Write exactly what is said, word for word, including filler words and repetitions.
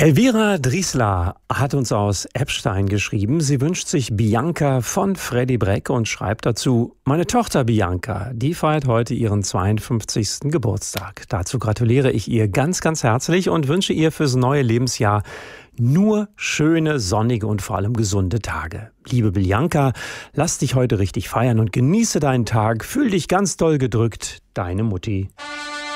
Elvira Driesler hat uns aus Eppstein geschrieben. Sie wünscht sich Bianca von Freddy Breck und schreibt dazu: Meine Tochter Bianca, die feiert heute ihren zweiundfünfzigsten Geburtstag. Dazu gratuliere ich ihr ganz, ganz herzlich und wünsche ihr fürs neue Lebensjahr nur schöne, sonnige und vor allem gesunde Tage. Liebe Bianca, lass dich heute richtig feiern und genieße deinen Tag. Fühl dich ganz doll gedrückt. Deine Mutti.